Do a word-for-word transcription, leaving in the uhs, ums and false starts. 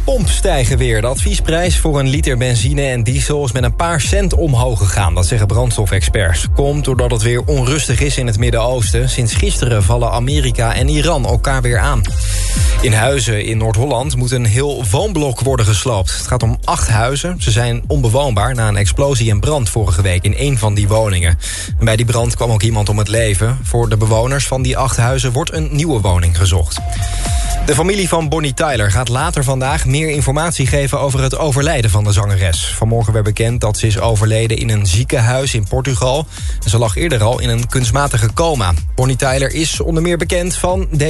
pomp stijgen weer. De adviesprijs voor een liter benzine en diesel is met een paar cent omhoog gegaan. Dat zeggen brandstofexperts. Komt doordat het weer onrustig is in het Midden-Oosten. Sinds gisteren vallen Amerika en Iran elkaar weer aan. In Huizen in Noord-Holland moet een heel woonblok worden gesloopt. Het gaat om acht huizen. Ze zijn onbewoonbaar na een explosie en brand vorige week in één van die woningen. En bij die brand kwam ook iemand om het leven. Voor de bewoners van die acht huizen wordt een nieuwe woning gezocht. De familie van Bonnie Tyler gaat later vandaag meer informatie geven over het overlijden van de zangeres. Vanmorgen werd bekend dat ze is overleden in een ziekenhuis in Portugal. Ze lag eerder al in een kunstmatige coma. Bonnie Tyler is onder meer bekend van deze